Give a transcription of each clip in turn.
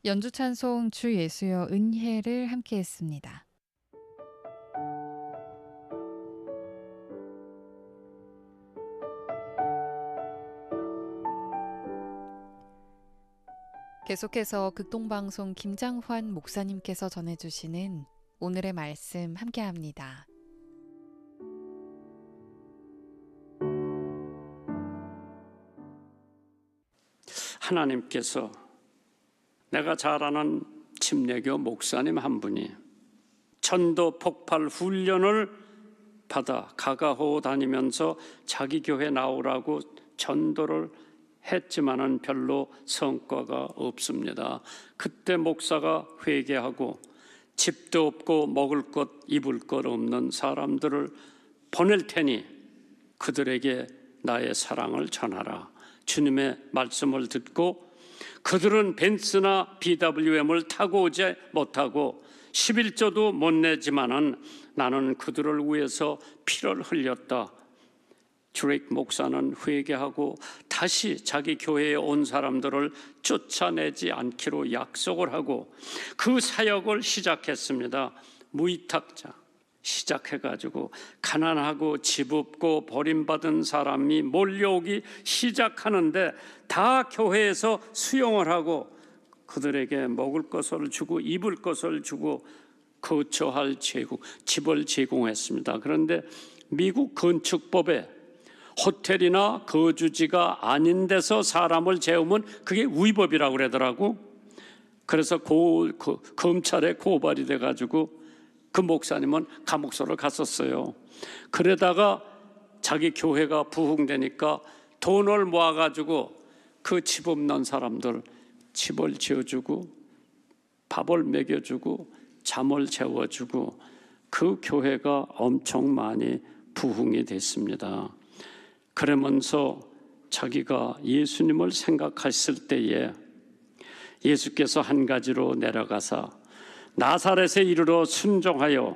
연주 찬송 주 예수여 은혜를 함께 했습니다. 계속해서 극동방송 김장환 목사님께서 전해주시는 오늘의 말씀 함께합니다. 하나님께서 내가 잘 아는 침례교 목사님 한 분이 전도 폭발 훈련을 받아 가가호 다니면서 자기 교회 나오라고 전도를 했지만은 별로 성과가 없습니다. 그때 목사가 회개하고 집도 없고 먹을 것 입을 것 없는 사람들을 보낼 테니 그들에게 나의 사랑을 전하라. 주님의 말씀을 듣고 그들은 벤츠나 BWM을 타고 오지 못하고 11조도 못 내지만은 나는 그들을 위해서 피를 흘렸다. 드레이크 목사는 회개하고 다시 자기 교회에 온 사람들을 쫓아내지 않기로 약속을 하고 그 사역을 시작했습니다. 무위탁자 시작해가지고 가난하고 집 없고 버림받은 사람이 몰려오기 시작하는데 다 교회에서 수용을 하고 그들에게 먹을 것을 주고 입을 것을 주고 거처할 집을 제공했습니다. 그런데 미국 건축법에 호텔이나 거주지가 아닌 데서 사람을 재우면 그게 위법이라고 그러더라고. 그래서 검찰에 고발이 돼가지고 그 목사님은 감옥소를 갔었어요. 그러다가 자기 교회가 부흥되니까 돈을 모아가지고 그 집 없는 사람들 집을 지어주고 밥을 먹여주고 잠을 재워주고 그 교회가 엄청 많이 부흥이 됐습니다. 그러면서 자기가 예수님을 생각했을 때에 예수께서 한 가지로 내려가사 나사렛에 이르러 순종하여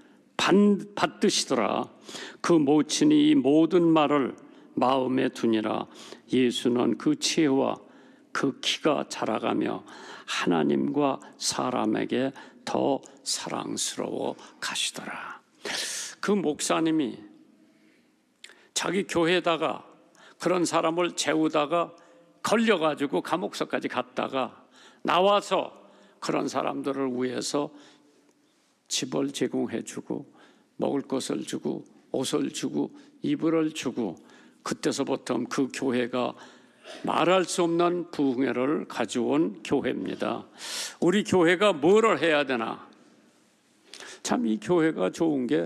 받드시더라. 그 모친이 이 모든 말을 마음에 두니라. 예수는 그 지혜와 그 키가 자라가며 하나님과 사람에게 더 사랑스러워 가시더라. 그 목사님이 자기 교회에다가 그런 사람을 재우다가 걸려가지고 감옥서까지 갔다가 나와서 그런 사람들을 위해서 집을 제공해주고 먹을 것을 주고 옷을 주고 이불을 주고 그때서부터 그 교회가 말할 수 없는 부흥회를 가져온 교회입니다. 우리 교회가 뭐를 해야 되나? 참 이 교회가 좋은 게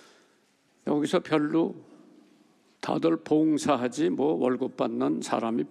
여기서 별로 다들 봉사하지 뭐 월급 받는 사람이